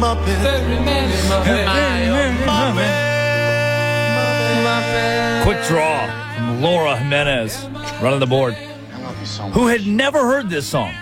Quick draw from Laura Jimenez, running the board. I love you so much. Who had never heard this song?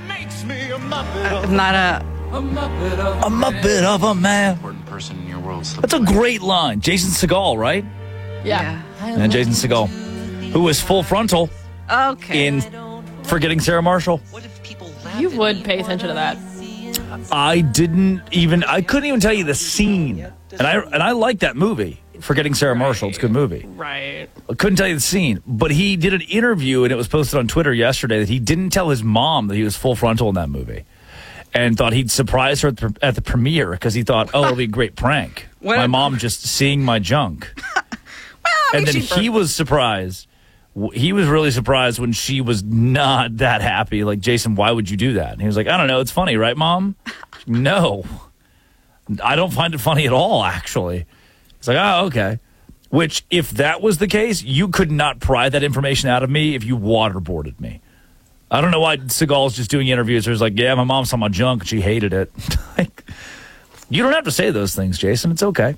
Not a Muppet of a man. Important person in your world. That's a great line. Jason Segel, right? yeah. And Jason Segel, who was full frontal Okay. in Forgetting Sarah Marshall. You would pay attention to that. I couldn't even tell you the scene. And I like that movie, Forgetting Sarah Marshall. It's a good movie. Right. I couldn't tell you the scene, but he did an interview, and it was posted on Twitter yesterday, that he didn't tell his mom that he was full frontal in that movie, and thought he'd surprise her at the premiere because he thought, oh, it'll be a great prank. My mom just seeing my junk. And then he was surprised. He was really surprised when she was not that happy. Like, Jason, why would you do that? And he was like, I don't know. It's funny, right, Mom? No. I don't find it funny at all, actually. It's like, oh, okay. Which, if that was the case, you could not pry that information out of me if you waterboarded me. I don't know why Seagal's just doing interviews where he's like, yeah, my mom saw my junk and she hated it. Like, you don't have to say those things, Jason. It's okay.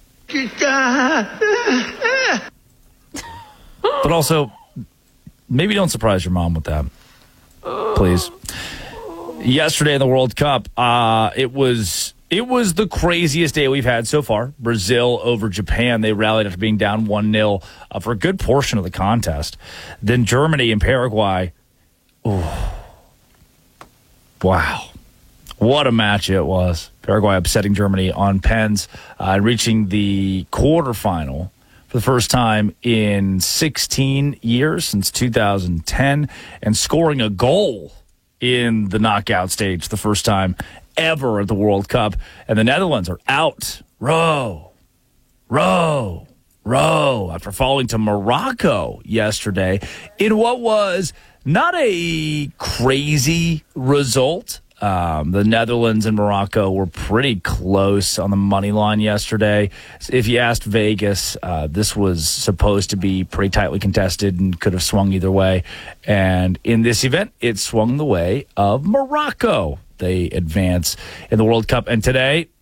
But also, maybe don't surprise your mom with that. Please. Yesterday in the World Cup, it was the craziest day we've had so far. Brazil over Japan. They rallied after being down 1-0 for a good portion of the contest. Then Germany and Paraguay. Ooh. Wow. What a match it was. Paraguay upsetting Germany on pens and reaching the quarterfinal for the first time in 16 years, since 2010, and scoring a goal in the knockout stage, the first time ever at the World Cup. And the Netherlands are out. Row, after falling to Morocco yesterday in what was not a crazy result. The Netherlands and Morocco were pretty close on the money line yesterday. If you asked Vegas, this was supposed to be pretty tightly contested and could have swung either way. And in this event, it swung the way of Morocco. They advance in the World Cup. And today,